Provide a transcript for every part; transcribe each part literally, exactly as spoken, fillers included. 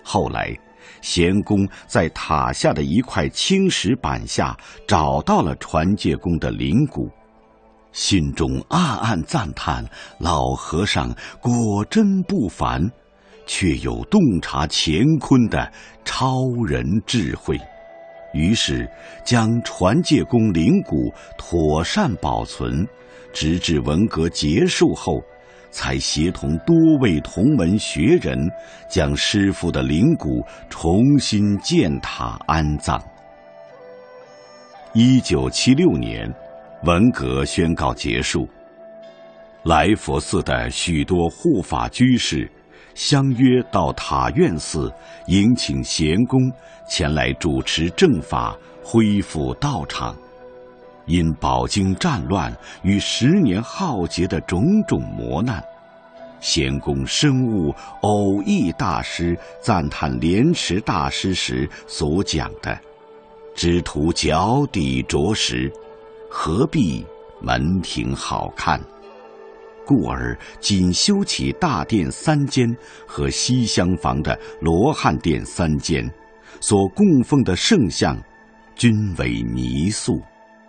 后来，咸公在塔下的一块青石板下找到了传戒公的灵骨，心中暗暗赞叹老和尚果真不凡，却有洞察乾坤的超人智慧。于是将传戒公灵骨妥善保存，直至文革结束后，才协同多位同门学人将师父的灵骨重新建塔安葬。一九七六年，文革宣告结束，来佛寺的许多护法居士相约到塔院寺迎请咸公前来主持正法，恢复道场。因饱经战乱与十年浩劫的种种磨难，咸公深悟偶益大师赞叹莲池大师时所讲的“只图脚底着实，何必门庭好看”，故而仅修起大殿三间和西厢房的罗汉殿三间，所供奉的圣像均为泥塑。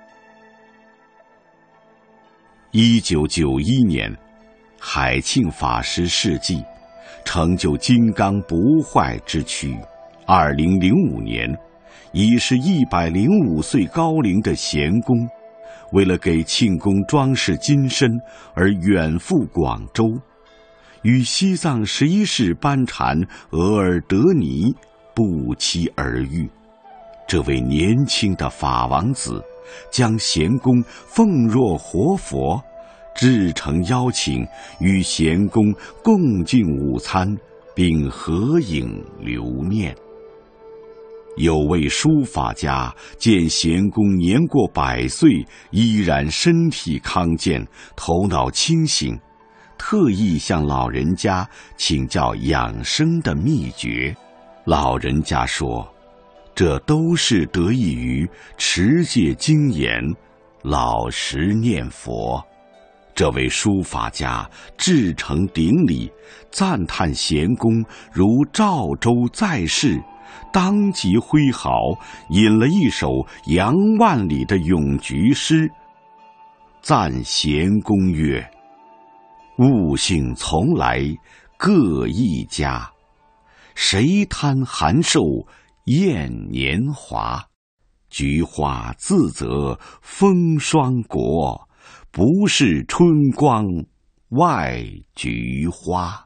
一九九一年，海庆法师事迹，成就金刚不坏之躯。二零零五年，已是一百零五岁高龄的咸公，为了给庆公装饰金身而远赴广州，与西藏十一世班禅额尔德尼不期而遇。这位年轻的法王子将咸公奉若活佛，至诚邀请与咸公共进午餐，并合影留念。有位书法家见咸公年过百岁，依然身体康健，头脑清醒，特意向老人家请教养生的秘诀。老人家说，这都是得益于持戒精严，老实念佛。这位书法家至诚顶礼，赞叹咸公如赵州在世，当即挥毫引了一首杨万里的咏菊诗，赞咸公曰：“悟性从来各一家，谁贪寒瘦厌年华？菊花自责风霜国，不是春光外菊花。”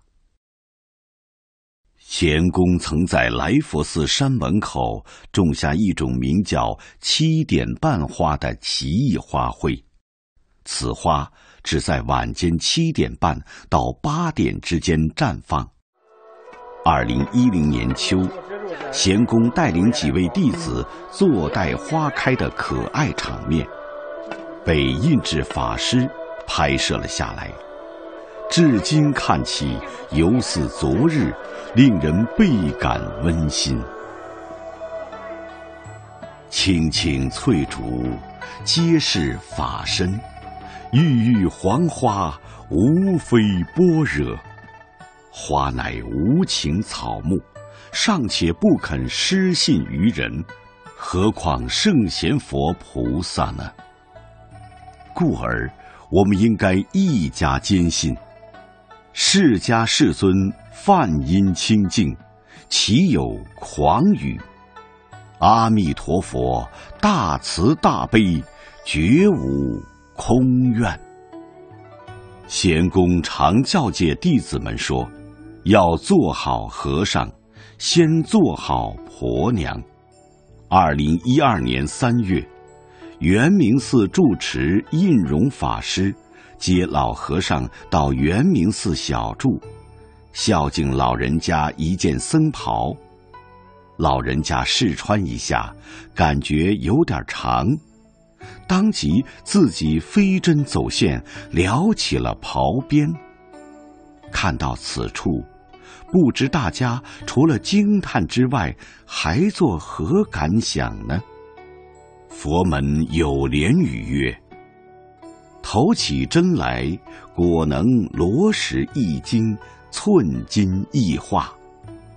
咸公曾在来佛寺山门口种下一种名叫七点半花的奇异花卉，此花只在晚间七点半到八点之间绽放。二零一零年秋，咸公带领几位弟子坐待花开的可爱场面，被印制法师拍摄了下来。至今看起犹似昨日，令人倍感温馨。青青翠竹，皆是法身；郁郁黄花，无非般若。花乃无情草木，尚且不肯失信于人，何况圣贤佛菩萨呢？故而我们应该一家坚信，释迦世尊梵音清净，岂有狂语？阿弥陀佛大慈大悲，绝无空愿。咸公常教诫弟子们说，要做好和尚，先做好婆娘。二零一二年三月，圆明寺住持印容法师接老和尚到圆明寺小住，孝敬老人家一件僧袍。老人家试穿一下，感觉有点长，当即自己飞针走线撩起了袍边。看到此处，不知大家除了惊叹之外，还作何感想呢？佛门有莲语曰：“头起针来，果能罗石一经，寸金一画。”